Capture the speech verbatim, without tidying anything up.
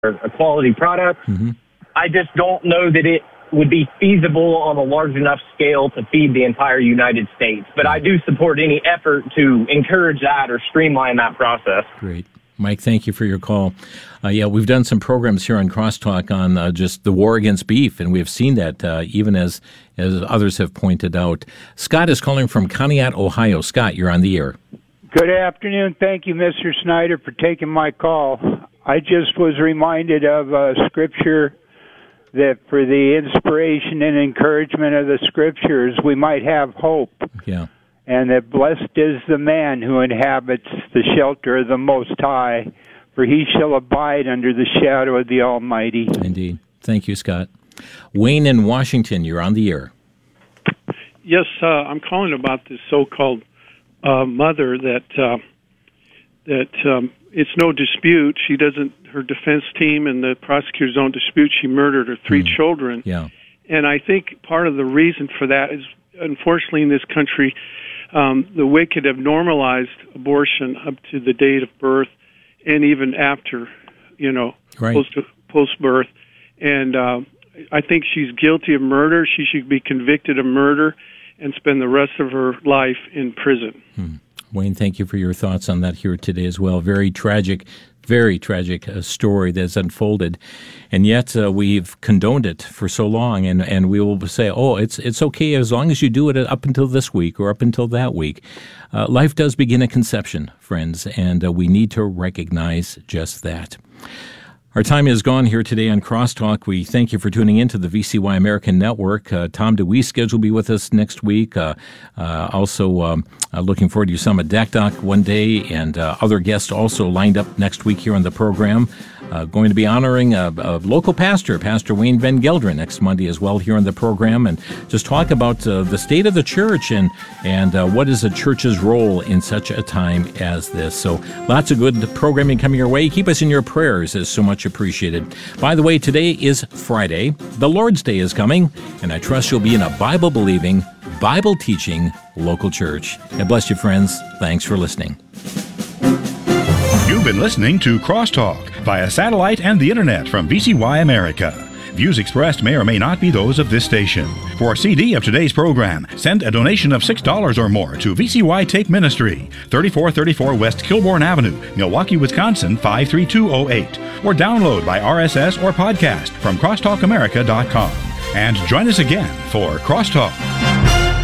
a quality product. Mm-hmm. I just don't know that it would be feasible on a large enough scale to feed the entire United States. But I do support any effort to encourage that or streamline that process. Great. Mike, thank you for your call. Uh, yeah, we've done some programs here on Crosstalk on uh, just the war against beef, and we have seen that uh, even as as others have pointed out. Scott is calling from Conneaut, Ohio. Scott, you're on the air. Good afternoon. Thank you, Mister Snyder, for taking my call. I just was reminded of a scripture that for the inspiration and encouragement of the scriptures, we might have hope. Yeah. And that blessed is the man who inhabits the shelter of the Most High, for he shall abide under the shadow of the Almighty. Indeed. Thank you, Scott. Wayne in Washington, you're on the air. Yes, uh, I'm calling about this so-called uh, mother that uh, that um, it's no dispute. She doesn't. Her defense team and the prosecutors don't dispute she murdered her three mm. children. Yeah. And I think part of the reason for that is, unfortunately, in this country, um, the wicked have normalized abortion up to the date of birth and even after, you know, right. post post birth. And uh, I think she's guilty of murder. She should be convicted of murder and spend the rest of her life in prison. Hmm. Wayne, thank you for your thoughts on that here today as well. Very tragic, very tragic uh, story that's unfolded. And yet uh, we've condoned it for so long, and, and we will say, oh, it's it's okay as long as you do it up until this week or up until that week. Uh, life does begin at conception, friends, and uh, we need to recognize just that. Our time is gone here today on Crosstalk. We thank you for tuning in to the V C Y American Network. Uh, Tom DeWeese schedule will be with us next week. Uh, uh, also, um, uh, looking forward to Usama Dakdak one day, and uh, other guests also lined up next week here on the program. Uh, going to be honoring a, a local pastor, Pastor Wayne Van Gelderen, next Monday as well here on the program, and just talk about uh, the state of the church and and uh, what is a church's role in such a time as this. So lots of good programming coming your way. Keep us in your prayers, is so much appreciated. By the way, today is Friday. The Lord's Day is coming, and I trust you'll be in a Bible-believing, Bible-teaching local church. God bless you, friends. Thanks for listening. You've been listening to Crosstalk via satellite and the internet from V C Y America. Views expressed may or may not be those of this station. For a C D of today's program, send a donation of six dollars or more to V C Y Take Ministry, thirty-four thirty-four West Kilbourne Avenue, Milwaukee, Wisconsin, five three two oh eight. Or download by R S S or podcast from crosstalk america dot com. And join us again for Crosstalk.